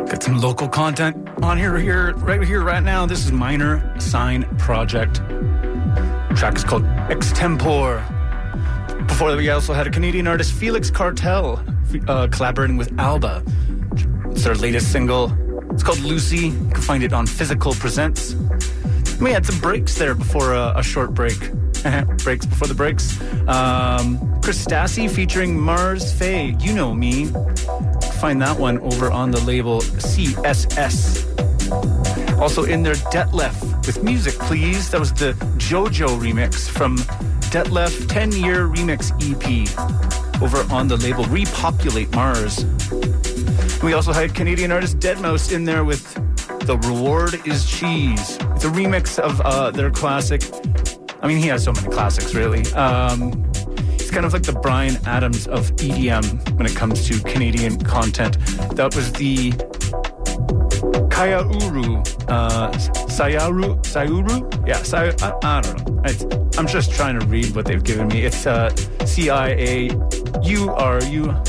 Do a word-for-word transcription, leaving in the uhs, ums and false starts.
Got some local content on here, here, right here, right now. This is Minor Sign Project. The track is called Extempore. Before that, we also had a Canadian artist, Felix Cartel, uh, collaborating with Alba. It's their latest single. It's called Lucy. You can find it on Physical Presents. We had some breaks there before a, a short break. Breaks before the breaks. Um, Chris Stassi featuring Mars Faye. You know me. Find that one over on the label C S S. Also in there, Detlef with Music Please. That was the JoJo remix from Detlef ten-year remix E P over on the label Repopulate Mars. We also had Canadian artist Deadmau five in there with The Reward is Cheese. It's a remix of uh, their classic. I mean, he has so many classics, really. Um, he's kind of like the Bryan Adams of E D M when it comes to Canadian content. That was the Kayauru, uh, Sayaru, Sayuru? Yeah, Say, I, I don't know. It's, I'm just trying to read what they've given me. It's uh, C I A U R U